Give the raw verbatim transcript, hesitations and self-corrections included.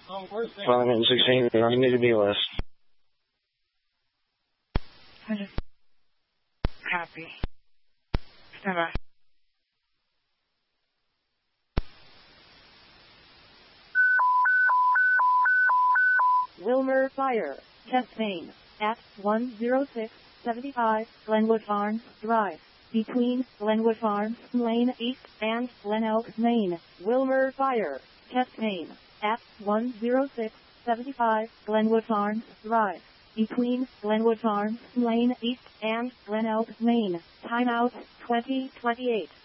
five sixteen, I need to be less. I'm just happy. Stand by. Wilmer Fire, test main, at one oh six seventy-five Glenwood Farms Drive, between Glenwood Farms Lane East and Glen Elk, Maine. Wilmer Fire, test main, at one oh six seventy-five Glenwood Farms Drive, between Glenwood Farms Lane East and Glen Elk, Maine. Timeout twenty twenty-eight.